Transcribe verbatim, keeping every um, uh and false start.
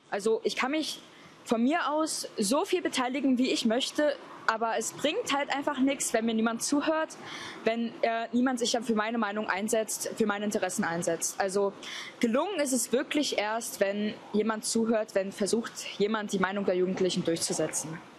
Also ich kann mich von mir aus so viel beteiligen, wie ich möchte, aber es bringt halt einfach nichts, wenn mir niemand zuhört, wenn äh, niemand sich dann für meine Meinung einsetzt, für meine Interessen einsetzt. Also gelungen ist es wirklich erst, wenn jemand zuhört, wenn versucht, jemand die Meinung der Jugendlichen durchzusetzen.